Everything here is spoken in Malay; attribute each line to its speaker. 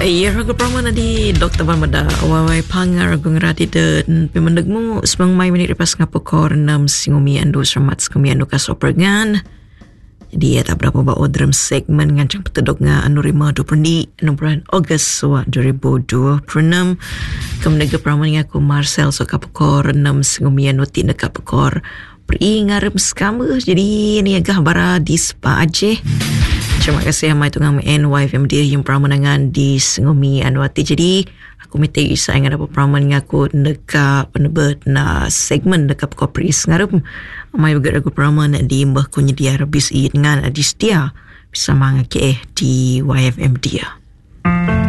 Speaker 1: Ragu Pramana di Dr. Bamada Awai Pangar Gungrati dan Pemandagmu Semang mai menit lepas ngapokor 6 singumian 2 seramat singumian nukas opergan. Jadi tak berapa ba odrem segmen ngancang petedok nga anu 5 bulan Ogos 2026. Kemendaga Pramana ngaku Marcel so kapokor 6 singumian nuti nekapokor pri ngarep skamba. Jadi ni agak bara di Spa Aceh. Terima kasih amai tungang NYFMD yang pramanangan di Sengumi Anwati. Jadi aku minta isa ingat apa praman ngaku dekat penebut na segmen dekat kopris ngarep amai begat aku praman di mbah kunyi dia rebis dengan adistia bisa mangake di YFMD.